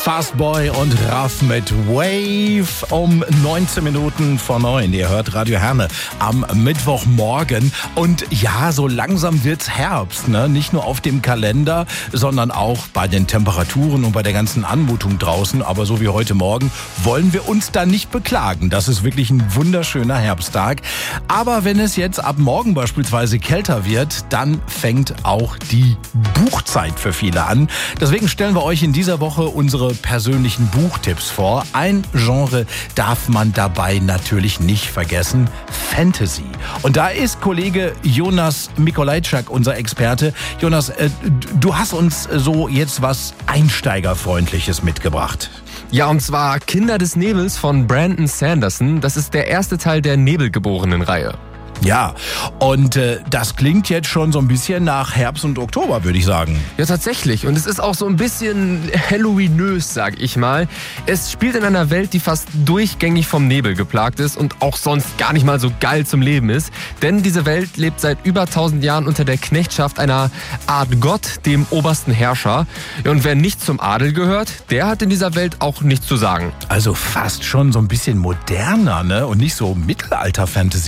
Fastboy und Raff mit Wave um 19 Minuten vor 9. Ihr hört Radio Herne am Mittwochmorgen. Und ja, so langsam wird's Herbst, ne? Nicht nur auf dem Kalender, sondern auch bei den Temperaturen und bei der ganzen Anmutung draußen. Aber so wie heute Morgen wollen wir uns da nicht beklagen. Das ist wirklich ein wunderschöner Herbsttag. Aber wenn es jetzt ab morgen beispielsweise kälter wird, dann fängt auch die Buchzeit für viele an. Deswegen stellen wir euch in dieser Woche unsere persönlichen Buchtipps vor. Ein Genre darf man dabei natürlich nicht vergessen: Fantasy. Und da ist Kollege Jonas Mikolajczak unser Experte. Jonas, du hast uns so jetzt was Einsteigerfreundliches mitgebracht. Ja, und zwar Kinder des Nebels von Brandon Sanderson. Das ist der erste Teil der Nebelgeborenen-Reihe. Ja, und das klingt jetzt schon so ein bisschen nach Herbst und Oktober, würde ich sagen. Ja, tatsächlich. Und es ist auch so ein bisschen Halloweenös, sag ich mal. Es spielt in einer Welt, die fast durchgängig vom Nebel geplagt ist und auch sonst gar nicht mal so geil zum Leben ist. Denn diese Welt lebt seit über 1000 Jahren unter der Knechtschaft einer Art Gott, dem obersten Herrscher. Und wer nicht zum Adel gehört, der hat in dieser Welt auch nichts zu sagen. Also fast schon so ein bisschen moderner, ne? Und nicht so Mittelalter-Fantasy.